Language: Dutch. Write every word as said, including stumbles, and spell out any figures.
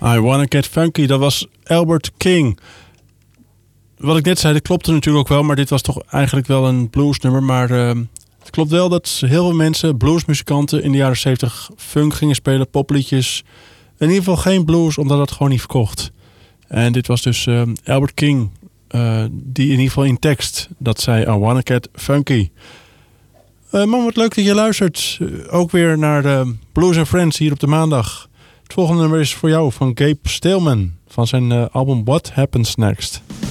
I Wanna Get Funky, dat was Albert King. Wat ik net zei, dat klopte natuurlijk ook wel, maar dit was toch eigenlijk wel een bluesnummer. Maar uh, het klopt wel dat heel veel mensen, bluesmuzikanten, in de jaren zeventig funk gingen spelen, popliedjes. In ieder geval geen blues, omdat het gewoon niet verkocht. En dit was dus uh, Albert King, uh, die in ieder geval in tekst dat zei, I Wanna Get Funky. Uh, man, wat leuk dat je luistert. Uh, ook weer naar de Blues and Friends hier op de maandag. Het volgende nummer is voor jou van Gabe Staleman van zijn uh, album What Happens Next.